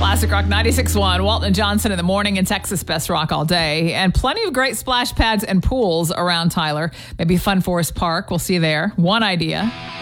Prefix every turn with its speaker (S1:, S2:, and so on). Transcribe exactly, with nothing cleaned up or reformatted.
S1: Classic Rock ninety-six point one. Walton and Johnson in the morning in Texas Best Rock all day. And plenty of great splash pads and pools around Tyler. Maybe Fun Forest Park. We'll see you there. One idea.